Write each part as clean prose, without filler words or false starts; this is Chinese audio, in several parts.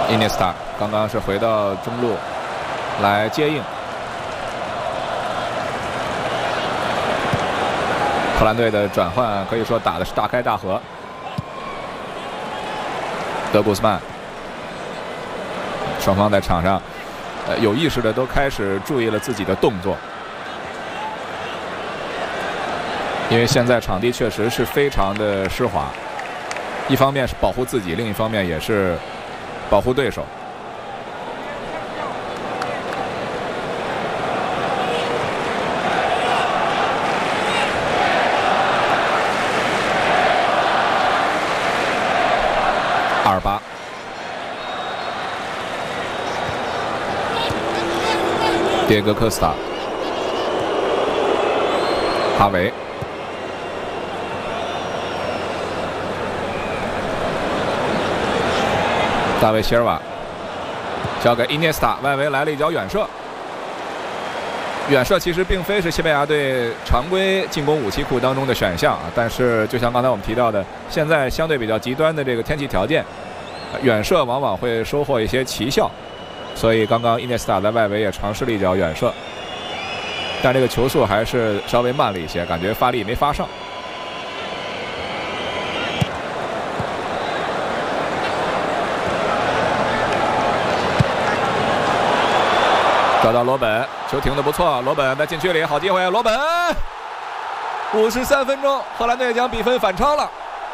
伊涅斯塔刚刚是回到中路来接应。荷兰队的转换可以说打的是大开大合。德古斯曼，双方在场上，有意识的都开始注意了自己的动作，因为现在场地确实是非常的湿滑，一方面是保护自己，另一方面也是保护对手。2-8，迭戈·科斯塔，哈维，大卫·席尔瓦，交给伊涅斯塔，外围来了一脚远射。远射其实并非是西班牙队常规进攻武器库当中的选项啊，但是就像刚才我们提到的，现在相对比较极端的这个天气条件，远射往往会收获一些奇效，所以刚刚伊涅斯塔在外围也尝试了一脚远射，但这个球速还是稍微慢了一些，感觉发力没发上。找到罗本，球停得不错，罗本在禁区里，好机会，罗本！53分钟，荷兰队将比分反超了。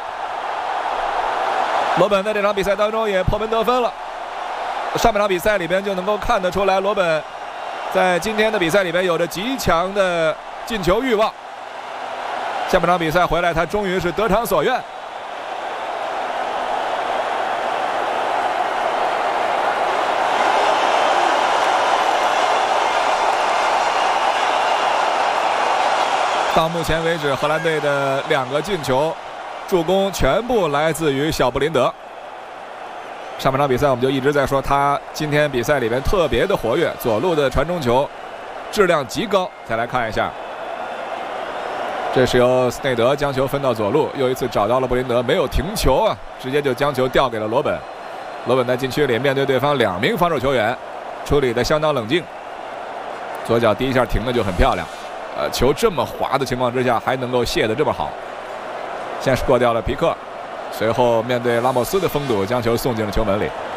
罗本在这场比赛当中也破门得分了。上半场比赛里边就能够看得出来，罗本在今天的比赛里边有着极强的进球欲望。下半场比赛回来，他终于是得偿所愿。到目前为止，荷兰队的2个进球、助攻全部来自于小布林德。上半场比赛我们就一直在说他今天比赛里面特别的活跃，左路的传中球质量极高。再来看一下，这是由斯内德将球分到左路，又一次找到了布林德，没有停球啊，直接就将球调给了罗本。罗本在禁区里面对对方2名防守球员，处理的相当冷静，左脚第一下停的就很漂亮。球这么滑的情况之下还能够卸得这么好，先是过掉了皮克，随后面对拉莫斯的封堵，将球送进了球门里。